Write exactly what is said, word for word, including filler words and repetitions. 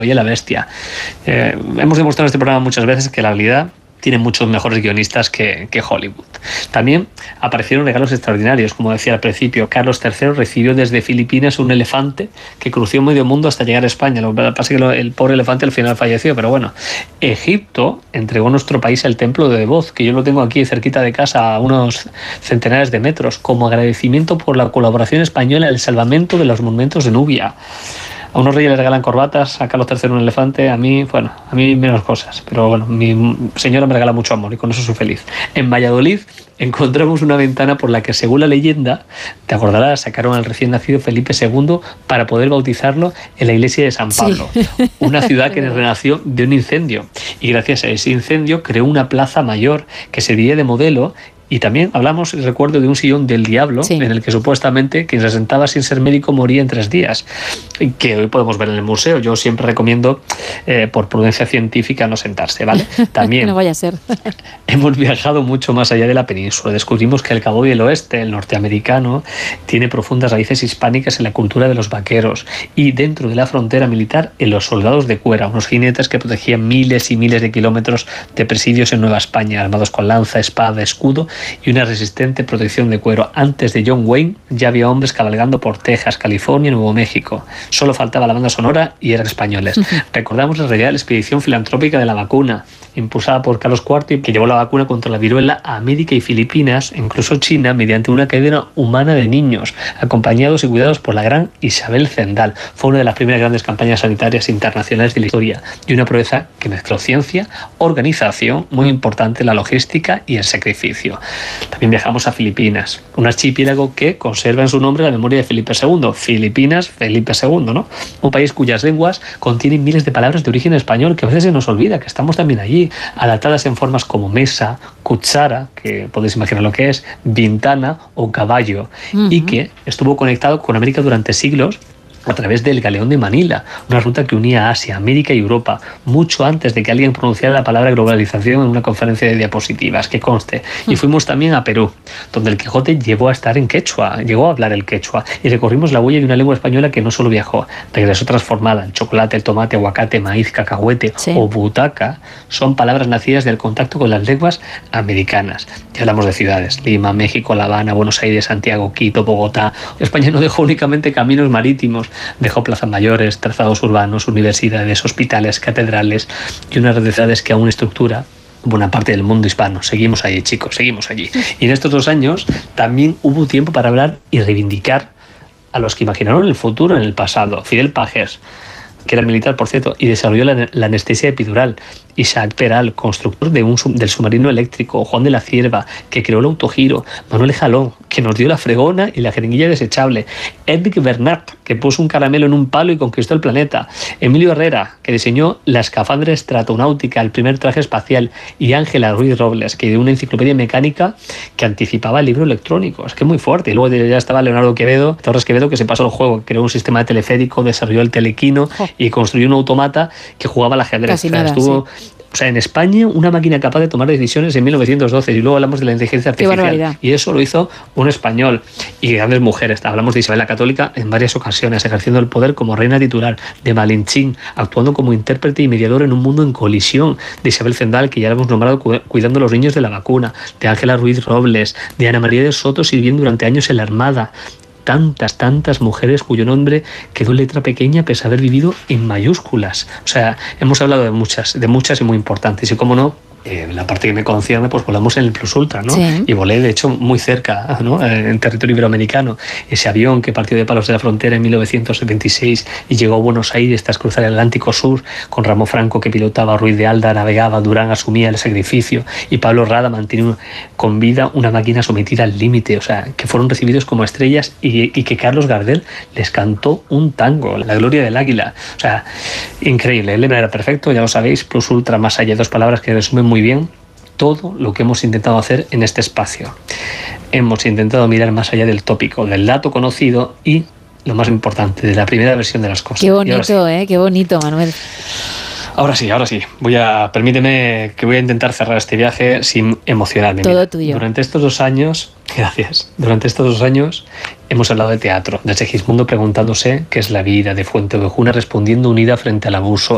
Oye, la bestia. Eh, hemos demostrado en este programa muchas veces que la realidad tiene muchos mejores guionistas que, que Hollywood. También aparecieron regalos extraordinarios. Como decía al principio, Carlos tercero recibió desde Filipinas un elefante que cruzó medio mundo hasta llegar a España. Lo que pasa es que el pobre elefante al final falleció, pero bueno. Egipto entregó a nuestro país el templo de Debod, que yo lo tengo aquí cerquita de casa, a unos centenares de metros, como agradecimiento por la colaboración española en el salvamento de los monumentos de Nubia. A unos reyes les regalan corbatas, a Carlos tercero un elefante, a mí, bueno, a mí menos cosas. Pero bueno, mi señora me regala mucho amor y con eso soy feliz. En Valladolid encontramos una ventana por la que, según la leyenda, te acordarás, sacaron al recién nacido Felipe segundo para poder bautizarlo en la iglesia de San Pablo, sí. Una ciudad que renació de un incendio. Y gracias a ese incendio creó una plaza mayor que serviría de modelo. Y también hablamos, recuerdo, de un sillón del diablo, sí, en el que supuestamente quien se sentaba sin ser médico moría en tres días, que hoy podemos ver en el museo. Yo siempre recomiendo, eh, por prudencia científica, no sentarse, ¿vale? También no vaya a ser. Hemos viajado mucho más allá de la península. Descubrimos que el Cabo del Oeste, el norteamericano, tiene profundas raíces hispánicas en la cultura de los vaqueros, y dentro de la frontera militar, en los soldados de cuera, unos jinetes que protegían miles y miles de kilómetros de presidios en Nueva España, armados con lanza, espada, escudo y una resistente protección de cuero. Antes de John Wayne ya había hombres cabalgando por Texas, California y Nuevo México. Solo faltaba la banda sonora y eran españoles. Recordamos la Real Expedición Filantrópica de la Vacuna, impulsada por Carlos cuarto, que llevó la vacuna contra la viruela a América y Filipinas, incluso China, mediante una cadena humana de niños, acompañados y cuidados por la gran Isabel Zendal. Fue una de las primeras grandes campañas sanitarias internacionales de la historia, y una proeza que mezcló ciencia, organización, muy importante, la logística y el sacrificio. También viajamos a Filipinas, un archipiélago que conserva en su nombre la memoria de Felipe segundo. Filipinas, Felipe segundo, ¿no? Un país cuyas lenguas contienen miles de palabras de origen español que a veces se nos olvida que estamos también allí, adaptadas en formas como mesa, cuchara, que podéis imaginar lo que es, ventana o caballo, uh-huh, y que estuvo conectado con América durante siglos a través del Galeón de Manila, una ruta que unía Asia, América y Europa, mucho antes de que alguien pronunciara la palabra globalización en una conferencia de diapositivas, que conste. Y fuimos también a Perú, donde el Quijote llegó a estar en quechua, llegó a hablar el quechua, y recorrimos la huella de una lengua española que no solo viajó, regresó transformada. El chocolate, el tomate, aguacate, maíz, cacahuete, sí, o butaca son palabras nacidas del contacto con las lenguas americanas. Ya hablamos de ciudades: Lima, México, La Habana, Buenos Aires, Santiago, Quito, Bogotá. España no dejó únicamente caminos marítimos, dejó plazas mayores, trazados urbanos, universidades, hospitales, catedrales y una red de ciudades que aún estructura buena parte del mundo hispano. Seguimos allí, chicos, seguimos allí. Y en estos dos años también hubo tiempo para hablar y reivindicar a los que imaginaron el futuro en el pasado. Fidel Pagés, que era militar, por cierto, y desarrolló la, la anestesia epidural. Isaac Peral, constructor de un, del submarino eléctrico. Juan de la Cierva, que creó el autogiro. Manuel Jalón, que nos dio la fregona y la jeringuilla desechable. Edwin Bernat, que puso un caramelo en un palo y conquistó el planeta. Emilio Herrera, que diseñó la escafandra estratonáutica, el primer traje espacial. Y Ángela Ruiz Robles, que dio una enciclopedia mecánica que anticipaba el libro electrónico. Es que es muy fuerte. Y luego ya estaba Leonardo Quevedo, Torres Quevedo, que se pasó el juego, creó un sistema de teleférico, desarrolló el telequino, oh, y construyó un automata que jugaba al ajedrez. Casi nada, Estuvo, sí. O sea, en España, una máquina capaz de tomar decisiones en mil novecientos doce, y luego hablamos de la inteligencia artificial. Y eso lo hizo un español. Y grandes mujeres. Hablamos de Isabel la Católica en varias ocasiones, ejerciendo el poder como reina titular, de Malinchín, actuando como intérprete y mediador en un mundo en colisión, de Isabel Zendal, que ya la hemos nombrado, cuidando a los niños de la vacuna, de Ángela Ruiz Robles, de Ana María de Soto, sirviendo durante años en la Armada. Tantas, tantas mujeres cuyo nombre quedó en letra pequeña pese a haber vivido en mayúsculas. O sea, hemos hablado de muchas, de muchas y muy importantes. Y cómo no, eh, la parte que me concierne, pues volamos en el Plus Ultra, ¿no? Sí. Y volé, de hecho, muy cerca, ¿no? En territorio iberoamericano. Ese avión que partió de Palos de la Frontera en mil novecientos veintiséis y llegó a Buenos Aires tras cruzar el Atlántico Sur, con Ramón Franco que pilotaba, Ruiz de Alda navegaba, Durán asumía el sacrificio y Pablo Rada mantenía con vida una máquina sometida al límite. O sea, que fueron recibidos como estrellas y, y que Carlos Gardel les cantó un tango, La Gloria del Águila. O sea, increíble. El lema era perfecto, ya lo sabéis, Plus Ultra, más allá, dos palabras que resumen muy bien todo lo que hemos intentado hacer en este espacio. Hemos intentado mirar más allá del tópico, del dato conocido y, lo más importante, de la primera versión de las cosas. Qué bonito, sí, ¿eh? Qué bonito, Manuel. Ahora sí, ahora sí. Voy a, permíteme que voy a intentar cerrar este viaje sin emocionarme. Todo Mira, tuyo. Durante estos dos años, gracias, durante estos dos años hemos hablado de teatro, de Segismundo preguntándose qué es la vida, de Fuenteovejuna respondiendo unida frente al abuso,